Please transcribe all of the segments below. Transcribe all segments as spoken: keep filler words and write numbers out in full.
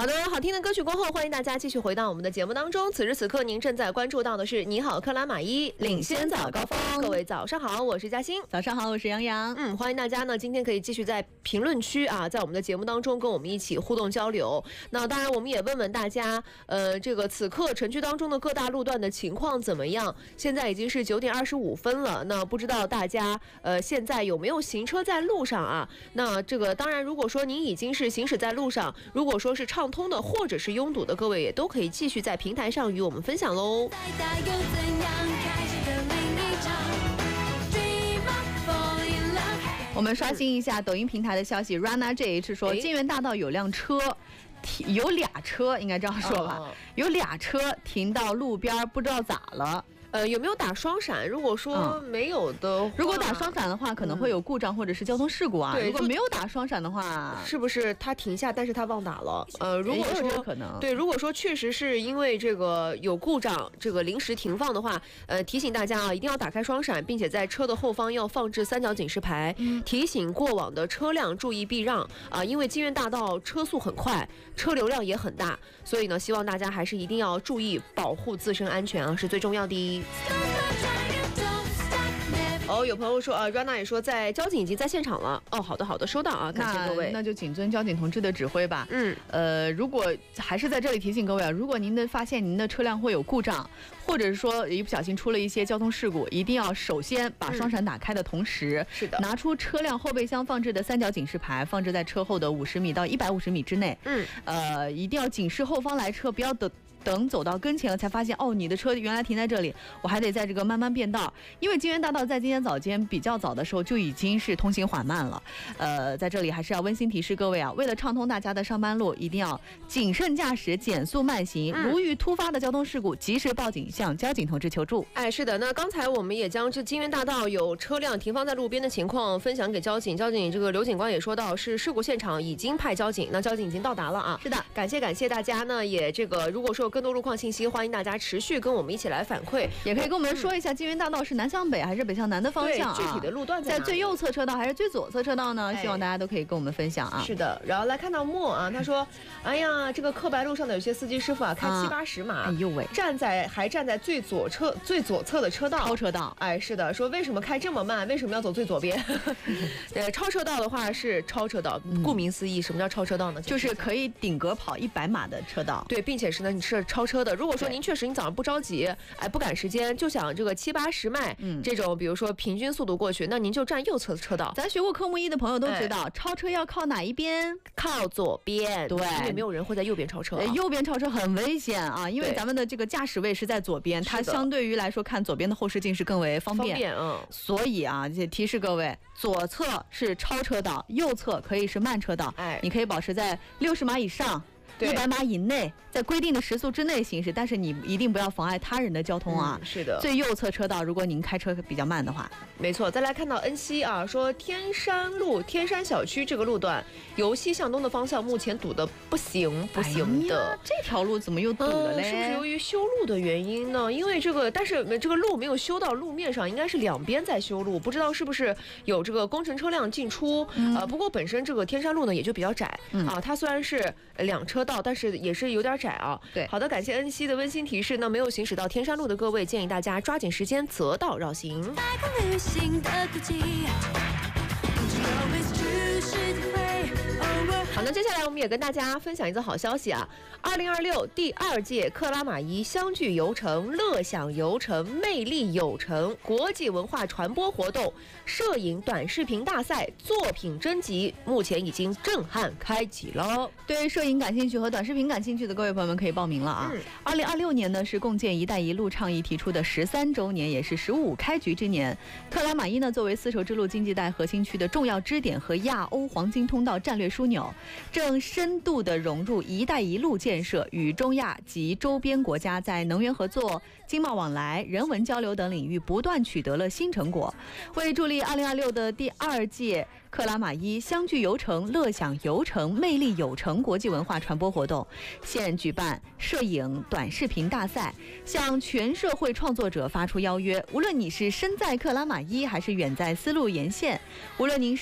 好的，好听的歌曲过后，欢迎大家继续回到我们的节目当中。此时此刻，您正在关注到的是《你好，克拉玛依》领先早高峰。各位早上好，我是嘉欣。 早上好，我是杨洋。 嗯，欢迎大家呢，今天可以继续在评论区啊，在我们的节目当中跟我们一起互动交流。那当然，我们也问问大家，呃，这个此刻城区当中的各大路段的情况怎么样？现在已经是九点二十五分了，那不知道大家呃现在有没有行车在路上啊？那这个当然，如果说您已经是行驶在路上，如果说是畅通的或者是拥堵的，各位也都可以继续在平台上与我们分享喽。 我们刷新一下抖音平台的消息 ，Rana J H 说，金源大道有辆车，有俩车，应该这样说吧，哦、有俩车停到路边，不知道咋了。 呃，有没有打双闪？如果说没有的话、嗯， 如果打双闪的话，可能会有故障或者是交通事故啊。嗯、如果没有打双闪的话， 是不是他停下，但是他忘打了？呃，如果说可能对，如果说确实是因为这个有故障，这个临时停放的话，呃，提醒大家啊，一定要打开双闪，并且在车的后方要放置三角警示牌，嗯、提醒过往的车辆注意避让啊、呃。因为金源大道车速很快，车流量也很大，所以呢，希望大家还是一定要注意保护自身安全啊，是最重要的。哦，有朋友说啊 ，Rana 也说在交警已经在现场了。哦，好的好的，收到啊，感谢各位。 那, 那就谨遵交警同志的指挥吧。 嗯， 呃，如果还是在这里提醒各位啊，如果您的发现您的车辆会有故障，或者是说一不小心出了一些交通事故，一定要首先把双闪打开的同时， 嗯、是的， 拿出车辆后备箱放置的三角警示牌，放置在车后的五十米到一百五十米之内。 嗯， 呃，一定要警示后方来车，不要等。等走到跟前了才发现，哦，你的车原来停在这里，我还得在这个慢慢变道。因为金源大道在今天早间比较早的时候就已经是通行缓慢了。呃，在这里还是要温馨提示各位啊，为了畅通大家的上班路，一定要谨慎驾驶，减速慢行。嗯、如遇突发的交通事故，及时报警，向交警同志求助。 哎，是的，那刚才我们也将这金源大道有车辆停放在路边的情况分享给交警，交警这个刘警官也说到，是事故现场已经派交警，那交警已经到达了啊。 是的， 感谢感谢大家呢，也这个如果说有更多路况信息，欢迎大家持续跟我们一起来反馈， 也可以跟我们说一下金源大道是南向北还是北向南的方向、啊、 具体的路段 在, 在最右侧车道还是最左侧车道呢？希望大家都可以跟我们分享啊。 是的，然后来看到莫啊，他说，哎呀，这个刻白路上的有些司机师傅啊，开七八十码， 哎呦喂， 站在还站在最左侧最左侧的车道， 超车道。 哎，是的，说为什么开这么慢？为什么要走最左边？呃，超车道的话是超车道，嗯、顾名思义，什么叫超车道呢？ 就是可以顶格跑一百码的车道。 对，并且是呢，你是超车的。如果说您确实你早上不着急，哎，不赶时间，就想这个七八十迈、嗯、这种，比如说平均速度过去，那您就站右侧车道。 咱学过科目一的朋友都知道，哎、超车要靠哪一边？ 靠左边。 对， 因为没有人会在右边超车、啊。 右边超车很危险啊，因为咱们的这个驾驶位是在左边，它相对于来说看左边的后视镜是更为方便。 方便，嗯。 所以啊，提示各位，左侧是超车道，右侧可以是慢车道。 哎， 你可以保持在六十码以上。一百码以内，在规定的时速之内行驶，但是你一定不要妨碍他人的交通啊。 嗯、是的， 最右侧车道，如果您开车比较慢的话， 没错。再来看到恩熙啊，说天山路天山小区这个路段，由西向东的方向目前堵得不行不行的。 哎、这条路怎么又堵了嘞、 嗯？是不是由于修路的原因呢？因为这个，但是这个路没有修到路面上，应该是两边在修路，不知道是不是有这个工程车辆进出。嗯、呃，不过本身这个天山路呢也就比较窄、嗯、啊，它虽然是两车道，但是也是有点窄啊。 对， 好的，感谢恩熙的温馨提示。那没有行驶到天山路的各位，建议大家抓紧时间择道绕行。好，那接下来我们也跟大家分享一则好消息啊！二零二六第二届克拉玛依相聚游程、乐享游程、魅力有城国际文化传播活动摄影短视频大赛作品征集目前已经震撼开启了。 对摄影感兴趣和短视频感兴趣的各位朋友们可以报名了啊！二零二六年呢是共建“一带一路”倡议提出的十三周年，也是十五开局之年。克拉玛依呢作为丝绸之路经济带核心区的重要支点和亚欧黄金通道战略枢纽，正深度地融入“一带一路”建设，与中亚及周边国家在能源合作、经贸往来、人文交流等领域不断取得了新成果。为助力二零二六的第二届克拉玛依相聚游程、乐享游程、魅力有城国际文化传播活动，现举办摄影短视频大赛，向全社会创作者发出邀约。无论你是身在克拉玛依还是远在丝路沿线，无论您是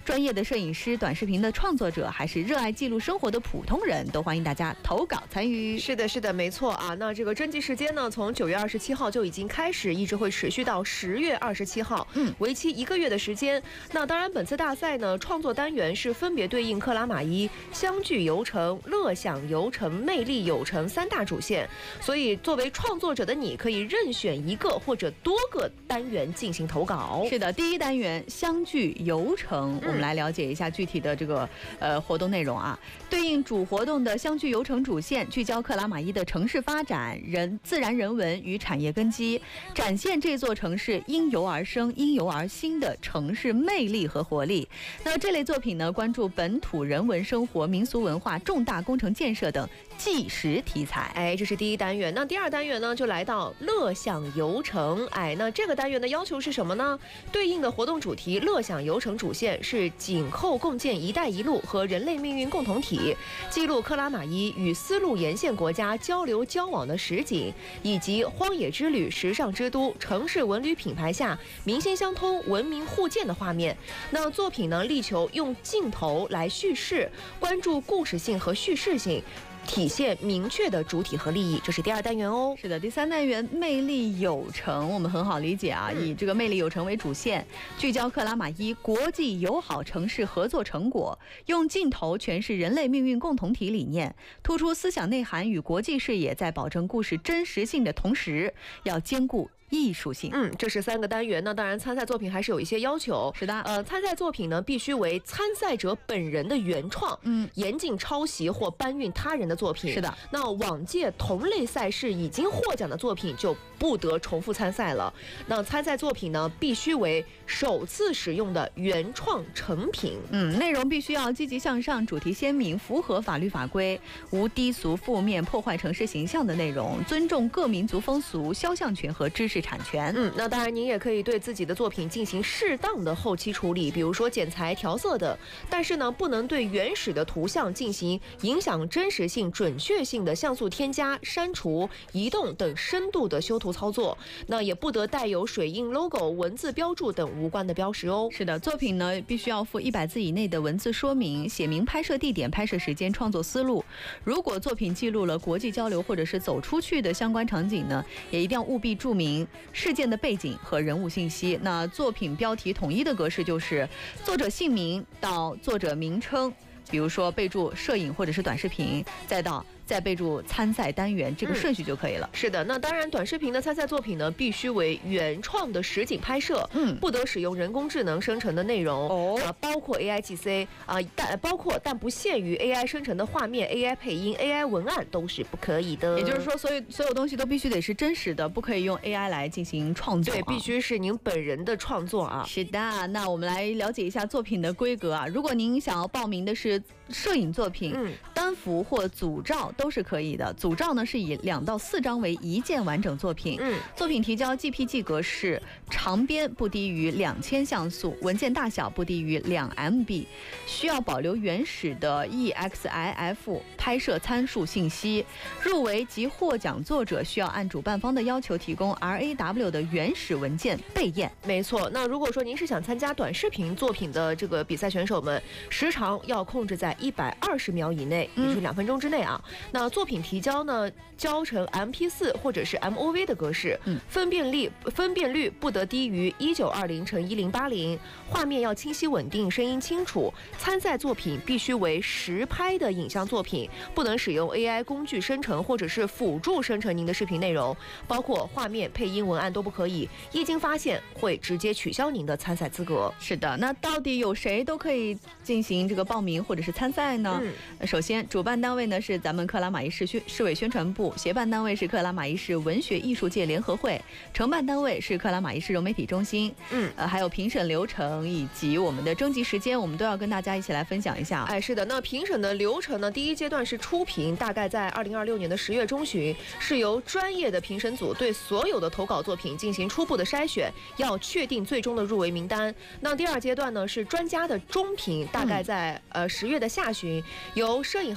专业的摄影师、短视频的创作者，还是热爱记录生活的普通人，都欢迎大家投稿参与。 是的，是的，没错啊。那这个征集时间呢，从九月二十七号就已经开始，一直会持续到十月二十七号，嗯，为期一个月的时间。那当然，本次大赛呢，创作单元是分别对应克拉玛依、相聚游程、乐享游程、魅力游程三大主线，所以作为创作者的你可以任选一个或者多个单元进行投稿。 是的，第一单元相聚游程，我们来了解一下具体的这个呃活动内容啊。对应主活动的相聚游程主线，聚焦克拉玛依的城市发展、人自然人文与产业根基，展现这座城市因游而生、因游而兴的城市魅力和活力。那么这类作品呢，关注本土人文生活、民俗文化、重大工程建设等纪实题材。 哎，这是第一单元。那第二单元呢，就来到乐享游程。哎，那这个单元的要求是什么呢？对应的活动主题乐享游程主线是紧扣共建“一带一路”和人类命运共同体，记录克拉玛依与丝路沿线国家交流交往的实景，以及荒野之旅、时尚之都、城市文旅品牌下民心相通、文明互鉴的画面。那作品呢，力求用镜头来叙事，关注故事性和叙事性，体现明确的主体和利益，这是第二单元哦。 是的，第三单元魅力有城，我们很好理解啊，嗯、以这个魅力有城为主线，聚焦克拉玛依国际友好城市合作成果，用镜头诠释人类命运共同体理念，突出思想内涵与国际视野，在保证故事真实性的同时，要兼顾艺术性。 嗯，这是三个单元呢。当然，参赛作品还是有一些要求。 是的， 呃，参赛作品呢必须为参赛者本人的原创，嗯，严禁抄袭或搬运他人的作品。 是的， 那往届同类赛事已经获奖的作品就不得重复参赛了。那参赛作品呢必须为首次使用的原创成品。 嗯，内容必须要积极向上，主题鲜明，符合法律法规，无低俗、负面、破坏城市形象的内容，尊重各民族风俗、肖像权和知识产权。 嗯，那当然您也可以对自己的作品进行适当的后期处理，比如说剪裁、调色等，但是呢不能对原始的图像进行影响真实性、准确性的像素添加、删除、移动等深度的修图操作，那也不得带有水印、logo、文字标注等无关的标识哦。 是的，作品呢必须要附一百字以内的文字说明，写明拍摄地点、拍摄时间、创作思路。如果作品记录了国际交流或者是走出去的相关场景呢，也一定要务必注明事件的背景和人物信息。那作品标题统一的格式就是作者姓名到作者名称，比如说备注摄影或者是短视频，再到再备注参赛单元，这个顺序就可以了。 嗯、是的，那当然，短视频的参赛作品呢，必须为原创的实景拍摄，嗯，不得使用人工智能生成的内容，哦，啊，包括 A I G C 啊，但包括但不限于 A I 生成的画面、A I 配音、A I 文案都是不可以的。 也就是说，所有所有东西都必须得是真实的，不可以用 A I 来进行创作、啊。 对，必须是您本人的创作啊。 是的，那我们来了解一下作品的规格啊。如果您想要报名的是摄影作品，嗯，单幅或组照都是可以的。组照呢是以两到四张为一件完整作品，嗯，作品提交 G P G 格式，长边不低于两千像素，文件大小不低于两 M B， 需要保留原始的 E X I F 拍摄参数信息。入围及获奖作者需要按主办方的要求提供 R A W 的原始文件备验。 没错，那如果说您是想参加短视频作品的这个比赛选手们，时长要控制在一百二十秒以内，也就是两分钟之内啊。那作品提交呢，交成 M P 四 或者是 M O V 的格式，嗯，分辨率分辨率不得低于一九二零乘一零八零，画面要清晰稳定，声音清楚。参赛作品必须为实拍的影像作品，不能使用 A I 工具生成或者是辅助生成您的视频内容，包括画面、配音、文案都不可以。一经发现，会直接取消您的参赛资格。 是的，那到底有谁都可以进行这个报名或者是参赛呢？嗯，首先，主办单位呢是咱们克拉玛依市宣市委宣传部，协办单位是克拉玛依市文学艺术界联合会，承办单位是克拉玛依市融媒体中心。嗯，呃，还有评审流程以及我们的征集时间，我们都要跟大家一起来分享一下。 哎，是的，那评审的流程呢，第一阶段是初评，大概在二零二六年的十月中旬，是由专业的评审组对所有的投稿作品进行初步的筛选，要确定最终的入围名单。那第二阶段呢是专家的中评，大概在、嗯、呃十月的下旬，由摄影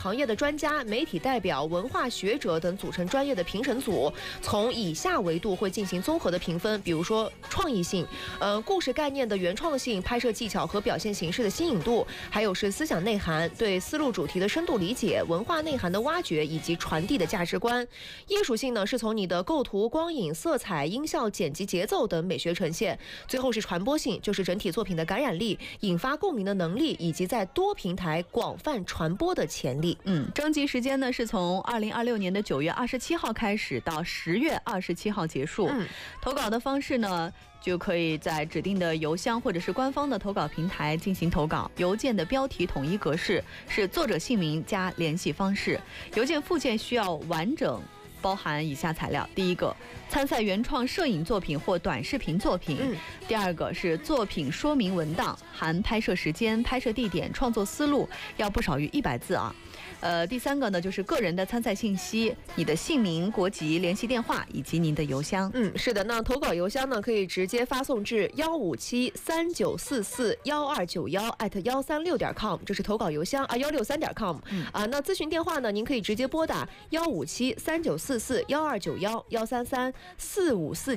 行业的专家、媒体代表、文化学者等组成专业的评审组，从以下维度会进行综合的评分，比如说创意性，呃，故事概念的原创性、拍摄技巧和表现形式的新颖度，还有是思想内涵、对思路主题的深度理解、文化内涵的挖掘以及传递的价值观。艺术性呢，是从你的构图、光影、色彩、音效、剪辑、节奏等美学呈现。最后是传播性，就是整体作品的感染力、引发共鸣的能力，以及在多平台广泛传播的潜力。 嗯，征集时间呢是从二零二六年的九月二十七号开始到十月二十七号结束。 嗯， 投稿的方式呢，就可以在指定的邮箱或者是官方的投稿平台进行投稿。邮件的标题统一格式是作者姓名加联系方式。邮件附件需要完整包含以下材料：第一个，参赛原创摄影作品或短视频作品； 嗯、 第二个是作品说明文档，含拍摄时间、拍摄地点、创作思路，要不少于一百字啊。呃，第三个呢，就是个人的参赛信息，你的姓名、国籍、联系电话以及您的邮箱。 嗯，是的，那投稿邮箱呢，可以直接发送至幺五七三九四四幺二九幺 at 幺三六点 com， 这是投稿邮箱啊，幺六三点 com。嗯啊，那咨询电话呢，您可以直接拨打幺五七三九四四幺二九幺幺三三四五四。